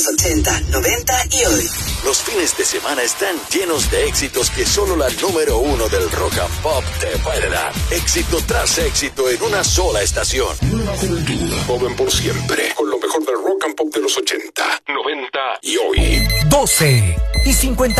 80, 90 y hoy. Los fines de semana están llenos de éxitos que solo la número uno del rock and pop te puede dar. Éxito tras éxito en una sola estación. Nueva juventud, joven por siempre, con lo mejor del rock and pop de los 80, 90 y hoy. 12:50.